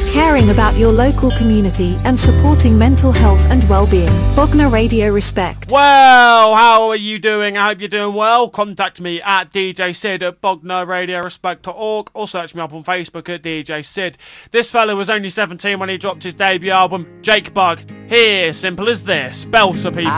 caring about your local community and supporting mental health and well-being. Bognor Radio Respect. Well, how are you doing? I hope you're doing well. Contact me at DJ Sid at bognorradiorespect.org or search me up on Facebook at DJ Sid. This fella was only 17 when he dropped his debut album, Jake Bugg. Here, simple as this. Bell to people.